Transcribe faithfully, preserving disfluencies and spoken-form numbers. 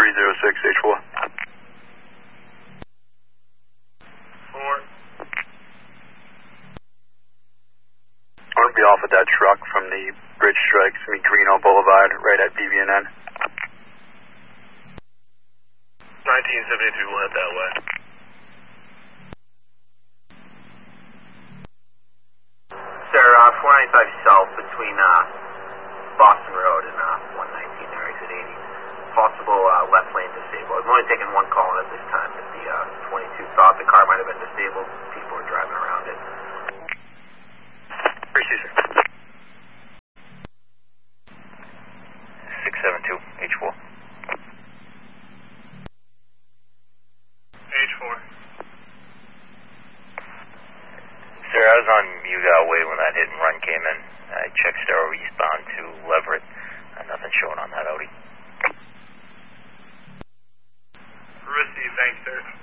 three zero six, H four. Four. I want to be off at that truck from the bridge strikes, meet Greeno Boulevard, right at B B N N. nineteen seventy-three will head that way. Sir, uh, four ninety-five south between uh, Boston Road and uh, one nineteen there, exit eighty. Possible uh, left lane disabled. I've only taken one call at this time that the uh, twenty-two thought the car might have been disabled. People were driving around it. Appreciate it. six seven two, H four. H four. Sir, I was on Mugal Way when that hit and run came in. I checked Stero eastbound to Leverett. Uh, nothing showing on that Audi. Risky, thanks, sir.